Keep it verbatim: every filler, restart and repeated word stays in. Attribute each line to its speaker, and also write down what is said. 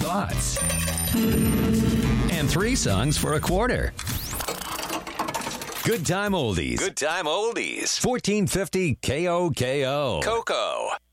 Speaker 1: thoughts. And three songs for a quarter. Good Time Oldies. Good Time Oldies. fourteen fifty K O K O. Coco.